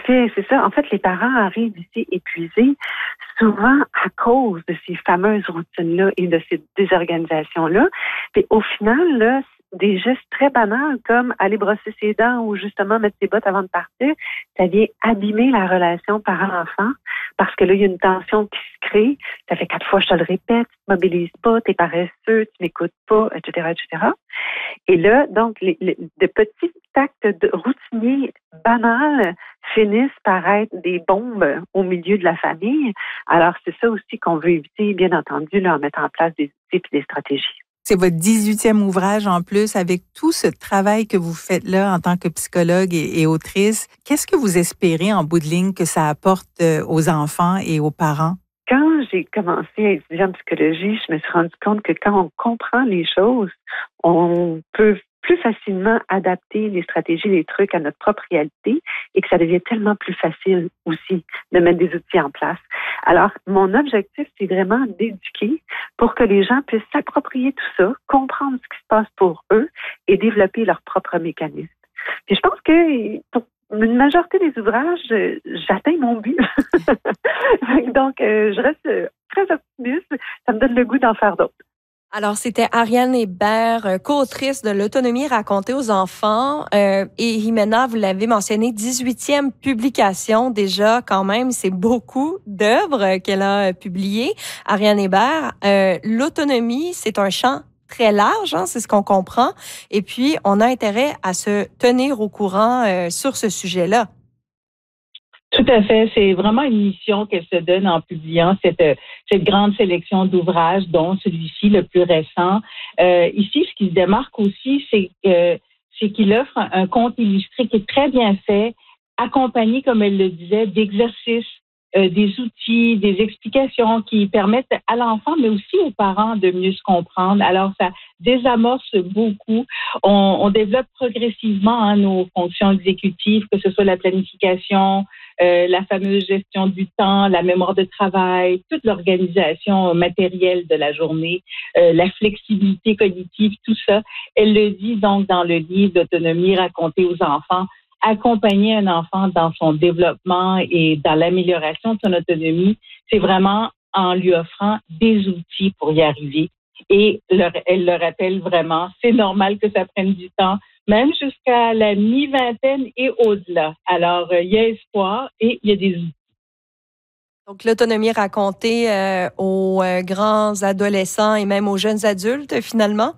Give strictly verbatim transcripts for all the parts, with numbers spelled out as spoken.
fait, c'est ça. En fait, les parents arrivent ici épuisés, souvent à cause de ces fameuses routines-là et de ces désorganisations-là. Puis au final, là, des gestes très banals comme aller brosser ses dents ou justement mettre ses bottes avant de partir, ça vient abîmer la relation parent-enfant parce que là, il y a une tension qui se crée. Ça fait quatre fois, je te le répète, tu ne te mobilises pas, tu es paresseux, tu n'écoutes pas, et cetera, et cetera. Et là, donc, les, les, de petits actes de routiniers banals finissent par être des bombes au milieu de la famille. Alors, c'est ça aussi qu'on veut éviter, bien entendu, là, en mettant en place des outils et des stratégies. C'est votre dix-huitième ouvrage en plus, avec tout ce travail que vous faites là en tant que psychologue et, et autrice. Qu'est-ce que vous espérez en bout de ligne que ça apporte aux enfants et aux parents? Quand j'ai commencé à étudier en psychologie, je me suis rendu compte que quand on comprend les choses, on peut plus facilement adapter les stratégies, les trucs à notre propre réalité et que ça devient tellement plus facile aussi de mettre des outils en place. Alors, mon objectif, c'est vraiment d'éduquer pour que les gens puissent s'approprier tout ça, comprendre ce qui se passe pour eux et développer leurs propres mécanismes. Puis je pense que pour une majorité des ouvrages, j'atteins mon but. Donc, je reste très optimiste. Ça me donne le goût d'en faire d'autres. Alors, c'était Ariane Hébert, co-autrice de l'autonomie racontée aux enfants. Euh, et Jimena, vous l'avez mentionné, dix-huitième publication déjà quand même. C'est beaucoup d'œuvres qu'elle a publiées. Ariane Hébert, euh, l'autonomie, c'est un champ très large, hein, c'est ce qu'on comprend. Et puis, on a intérêt à se tenir au courant euh, sur ce sujet-là. Tout à fait. C'est vraiment une mission qu'elle se donne en publiant cette, cette grande sélection d'ouvrages, dont celui-ci, le plus récent. Euh, ici, ce qui se démarque aussi, c'est, euh, c'est qu'il offre un, un conte illustré qui est très bien fait, accompagné, comme elle le disait, d'exercices, euh, des outils, des explications qui permettent à l'enfant, mais aussi aux parents de mieux se comprendre. Alors, ça désamorce beaucoup. On, on développe progressivement hein, nos fonctions exécutives, que ce soit la planification, Euh, la fameuse gestion du temps, la mémoire de travail, toute l'organisation matérielle de la journée, euh, la flexibilité cognitive, tout ça. Elle le dit donc dans le livre d'Autonomie racontée aux enfants. Accompagner un enfant dans son développement et dans l'amélioration de son autonomie, c'est vraiment en lui offrant des outils pour y arriver. Et le, elle le rappelle vraiment, c'est normal que ça prenne du temps, même jusqu'à la mi-vingtaine et au-delà. Alors, euh, il y a espoir et il y a des outils. Donc, l'autonomie racontée euh, aux euh, grands adolescents et même aux jeunes adultes, finalement.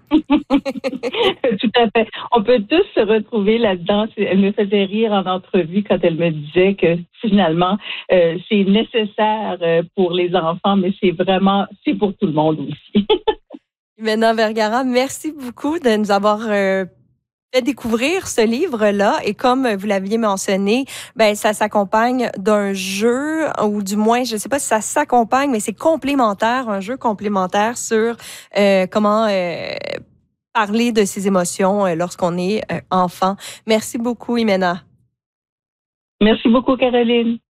Tout à fait. On peut tous se retrouver là-dedans. Elle me faisait rire en entrevue quand elle me disait que finalement, euh, c'est nécessaire pour les enfants, mais c'est vraiment, c'est pour tout le monde aussi. Jimena Vergara, merci beaucoup de nous avoir euh, fait découvrir ce livre-là. Et comme vous l'aviez mentionné, ben ça s'accompagne d'un jeu, ou du moins, je ne sais pas si ça s'accompagne, mais c'est complémentaire, un jeu complémentaire sur euh, comment euh, parler de ses émotions euh, lorsqu'on est euh, enfant. Merci beaucoup, Jimena. Merci beaucoup, Caroline.